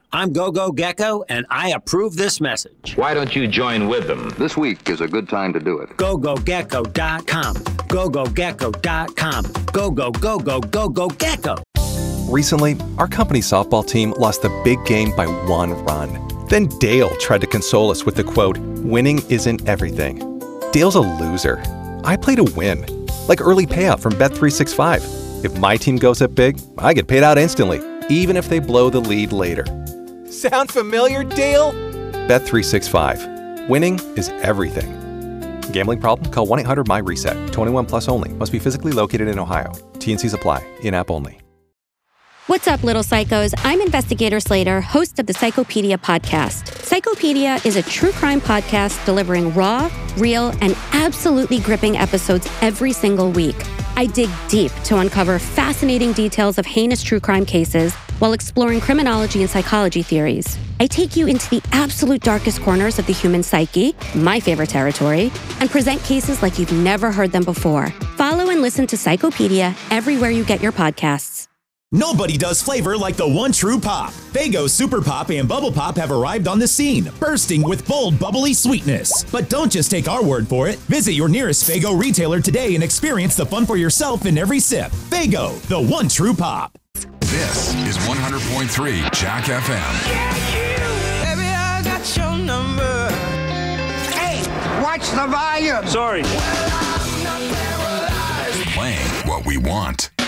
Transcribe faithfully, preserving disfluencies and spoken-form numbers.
I'm GoGo Gecko, and I approve this message. Why don't you join with them? This week is a good time to do it. go go gecko dot com. go go gecko dot com. Go, go, go, go, go, go, gecko. Recently, our company softball team lost the big game by one run. Then Dale tried to console us with the quote, "Winning isn't everything." Dale's a loser. I play to win. Like early payout from Bet three sixty-five. If my team goes up big, I get paid out instantly, even if they blow the lead later. Sound familiar, Dale? Bet three sixty-five. Winning is everything. Gambling problem? Call one eight hundred M Y reset. twenty-one plus only. Must be physically located in Ohio. T N Cs apply. In-app only. What's up, little psychos? I'm Investigator Slater, host of the Psychopedia podcast. Psychopedia is a true crime podcast delivering raw, real, and absolutely gripping episodes every single week. I dig deep to uncover fascinating details of heinous true crime cases while exploring criminology and psychology theories. I take you into the absolute darkest corners of the human psyche, my favorite territory, and present cases like you've never heard them before. Follow and listen to Psychopedia everywhere you get your podcasts. Nobody does flavor like the one true pop. Faygo Super Pop and Bubble Pop have arrived on the scene, bursting with bold, bubbly sweetness. But don't just take our word for it. Visit your nearest Faygo retailer today and experience the fun for yourself in every sip. Faygo, the one true pop. This is one hundred point three Jack F M. Baby, I got your number. Hey, watch the volume. Sorry. Playing what we want.